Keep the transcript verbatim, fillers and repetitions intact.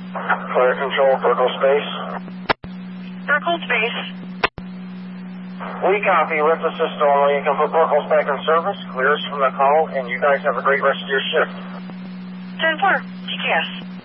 Fire control, Burkle Space. Burkle Space. We copy. Lift the system only. You can put Burkle's back in service. Clears from the call, and you guys have a great rest of your shift. ten four, G T S.